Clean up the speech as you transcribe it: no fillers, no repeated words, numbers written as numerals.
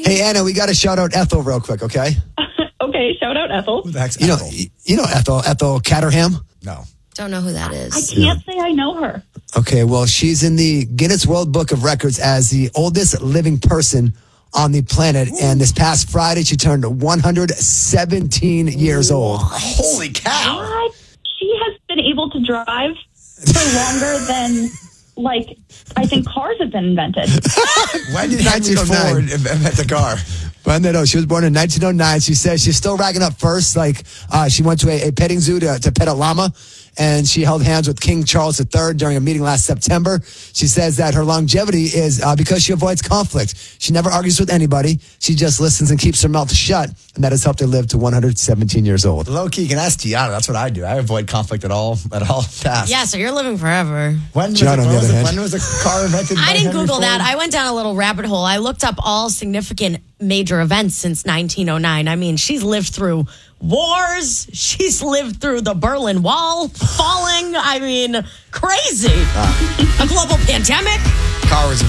Hey, Anna, we got to shout out Ethel real quick, okay? Okay, shout out Ethel. Who the heck's You know, Ethel? you know Ethel Caterham? No. Don't know who that is. I can't say I know her. Okay, well, she's in the Guinness World Book of Records as the oldest living person on the planet. And this past Friday, she turned 117 years old. Holy cow. What? She has been able to drive for longer than, like, I think cars have been invented. When did Henry 1909. Ford invent the car? But no, she was born in 1909. She says she's still racking up first. Like, she went to a petting zoo to pet a llama, and she held hands with King Charles III during a meeting last September. She says that her longevity is because she avoids conflict. She never argues with anybody. She just listens and keeps her mouth shut, and that has helped her live to 117 years old. Low key, you can ask Tiana. That's what I do. I avoid conflict at all tasks. Yeah, so you're living forever. When was, John, on the other hand. when was the car invented? I by didn't Henry Google Ford? that. I went down a little rabbit hole. I looked up all significant major events since 1909. I mean, she's lived through wars. She's lived through the Berlin Wall falling. I mean, crazy. A global pandemic. Car was